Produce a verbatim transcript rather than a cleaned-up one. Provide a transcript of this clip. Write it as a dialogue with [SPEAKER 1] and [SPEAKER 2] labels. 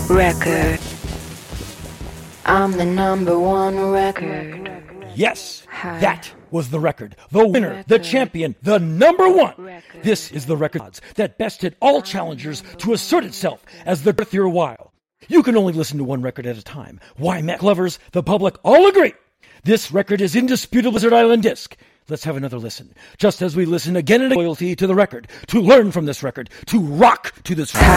[SPEAKER 1] record. I'm the number one record.
[SPEAKER 2] Yes, that was the record. The winner, the champion, the number one. This is the record that bested all challengers to assert itself as the girthier while. You can only listen to one record at a time. Why, Mac lovers, the public all agree. This record is indisputable Lizard Island disc. Let's have another listen. Just as we listen again and again, loyalty to the record, to learn from this record, to rock to this record.